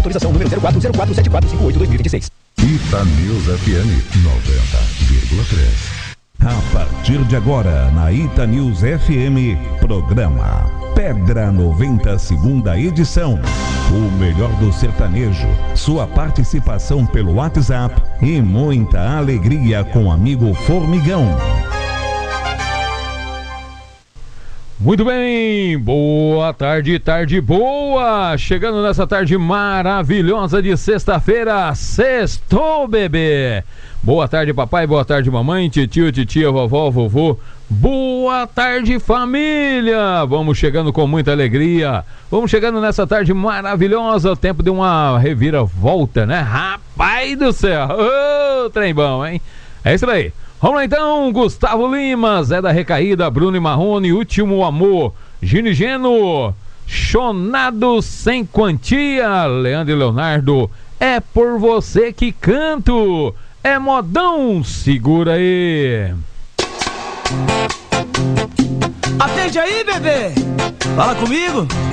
Autorização número 04047458-2026. Itanews FM 90,3. A partir de agora, na Itanews FM, programa Pedra 90, segunda edição. O melhor do sertanejo, sua participação pelo WhatsApp e muita alegria com o amigo Formigão. Muito bem, boa tarde, tarde boa, chegando nessa tarde maravilhosa de sexta-feira, sextou, bebê. Boa tarde, papai, boa tarde, mamãe, titio, titia, vovó, vovô, boa tarde, família. Vamos chegando com muita alegria, vamos chegando nessa tarde maravilhosa, o tempo de uma reviravolta, né? Rapaz do céu, ô, trem bom, hein? É isso aí. Vamos lá então, Gustavo Lima, Zé da Recaída, Bruno e Marrone, Último Amor, Gino e Geno, Chonado Sem Quantia, Leandro e Leonardo, É Por Você Que Canto, É Modão, segura aí. Atende aí, bebê, fala comigo.